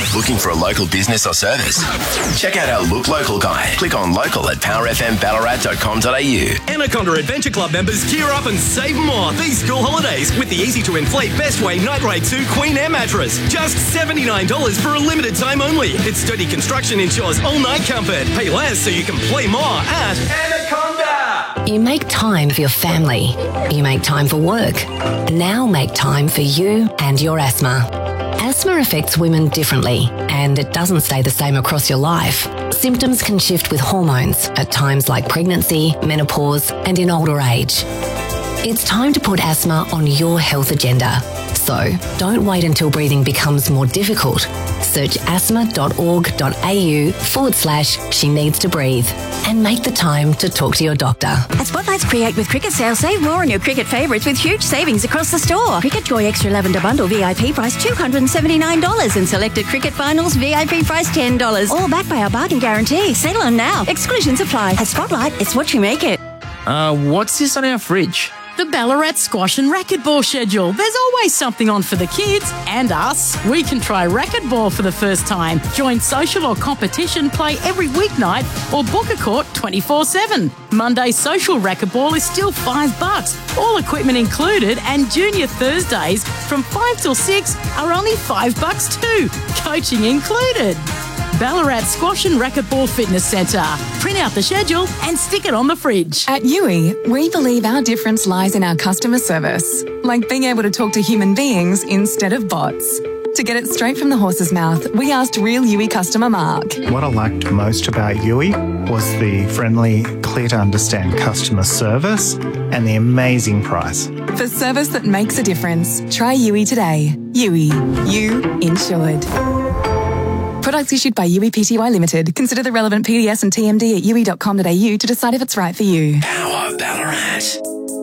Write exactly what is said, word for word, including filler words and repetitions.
Looking for a local business or service? Check out our Look Local guide. Click on local at power f m ballarat dot com dot a u. Anaconda Adventure Club members gear up and save more these school holidays with the easy-to-inflate Bestway Night Raid two Queen Air mattress. Just seventy-nine dollars for a limited time only. Its sturdy construction ensures all-night comfort. Pay less so you can play more at Anaconda. You make time for your family. You make time for work. Now make time for you and your asthma. Asthma affects women differently, and it doesn't stay the same across your life. Symptoms can shift with hormones at times like pregnancy, menopause, and in older age. It's time to put asthma on your health agenda. So don't wait until breathing becomes more difficult. Search asthma.org.au forward slash she needs to breathe and make the time to talk to your doctor. At Spotlight's Create with Cricket sale, save more on your cricket favourites with huge savings across the store. Cricket Joy Extra Lavender Bundle V I P price two hundred seventy-nine dollars and selected cricket finals V I P price ten dollars. All backed by our bargain guarantee. Sale on now. Exclusions apply. At Spotlight, it's what you make it. Uh, what's this on our fridge? The Ballarat Squash and Racquetball schedule. There's always something on for the kids and us. We can try racquetball for the first time, join social or competition play every weeknight, or book a court twenty-four seven. Monday social racquetball is still five bucks, all equipment included, and junior Thursdays from five till six are only five bucks too, coaching included. Ballarat Squash and Racquetball Fitness Centre. Print out the schedule and stick it on the fridge. At U I, we believe our difference lies in our customer service, like being able to talk to human beings instead of bots. To get it straight from the horse's mouth, we asked real U I customer Mark. What I liked most about U I was the friendly, clear to understand customer service and the amazing price. For service that makes a difference, try U I today. U I, you insured. Products issued by U I Pty Limited. Consider the relevant P D S and T M D at u i dot com dot a u to decide if it's right for you. Power Ballarat.